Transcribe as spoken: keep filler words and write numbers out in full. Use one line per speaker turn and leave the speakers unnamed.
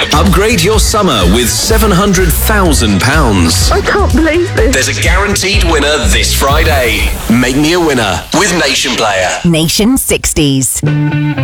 Upgrade your summer with seven hundred thousand pounds.
I can't believe this.
There's a guaranteed winner this Friday. Make me a winner with Nation Player.
Nation sixties.